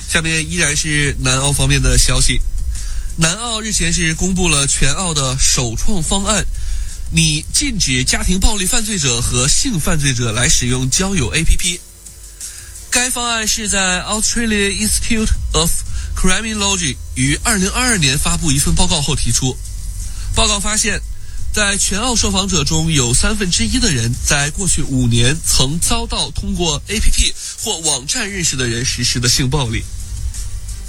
下面依然是南澳方面的消息。南澳日前是公布了全澳的首创方案，拟禁止家庭暴力犯罪者和性犯罪者来使用交友 APP。该方案是在 Australia Institute of Criminology 于2022年发布一份报告后提出。报告发现，在全澳受访者中有1/3的人在过去5年曾遭到通过 APP 或网站认识的人实施的性暴力。